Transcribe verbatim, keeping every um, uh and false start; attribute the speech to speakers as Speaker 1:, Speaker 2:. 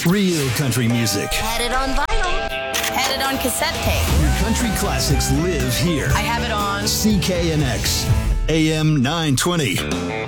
Speaker 1: Real country music.
Speaker 2: Had it on vinyl. Had it on cassette tape.
Speaker 1: Your country classics live here.
Speaker 2: I have it on
Speaker 1: C K N X, A M nine twenty.